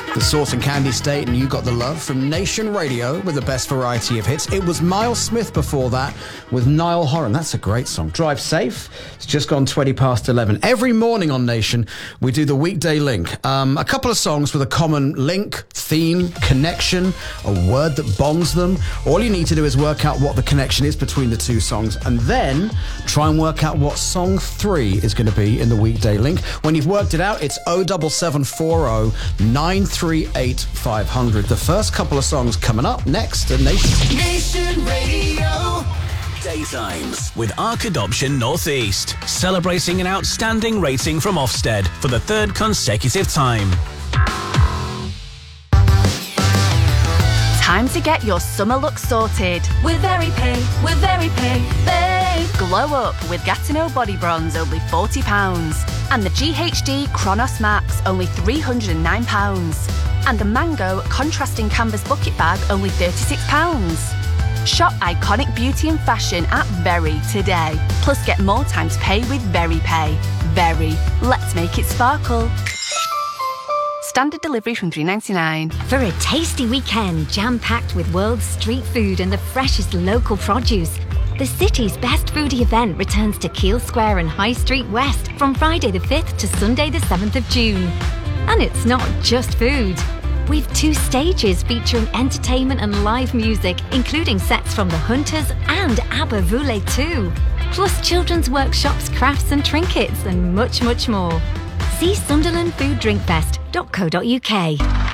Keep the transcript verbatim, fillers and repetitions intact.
The Sauce and Candy State and You Got the Love from Nation Radio with the best variety of hits. It was Miles Smith before that with Niall Horan. That's a great song. Drive Safe. It's just gone twenty past eleven. Every morning on Nation, we do the weekday link. Um, a couple of songs with a common link, theme, connection, a word that bonds them. All you need to do is work out what the connection is between the two songs and then try and work out what song three is going to be in the weekday link. When you've worked it out, it's oh seven seven four oh nine three eight five hundred. The first couple of songs coming up next at Nation. Nation Radio. Daytimes with Ark Adoption Northeast, celebrating an outstanding rating from Ofsted for the third consecutive time. Time to get your summer look sorted. With VeryPay, with VeryPay, babe. Glow up with Gatineau Body Bronze, only forty pounds. And the G H D Chronos Max, only three hundred and nine pounds. And the Mango Contrasting Canvas Bucket Bag, only thirty-six pounds. Shop iconic beauty and fashion at Very today. Plus get more time to pay with VeryPay. Very. Let's make it sparkle. Standard delivery from three ninety-nine. For a tasty weekend jam-packed with world's street food and the freshest local produce, the city's best foodie event returns to Keele Square and High Street West from Friday the fifth to Sunday the seventh of June. And it's not just food. We've two stages featuring entertainment and live music, including sets from The Hunters and ABBA Voulez too. Plus children's workshops, crafts and trinkets, and much, much more. See sunderland food drink fest dot co dot uk.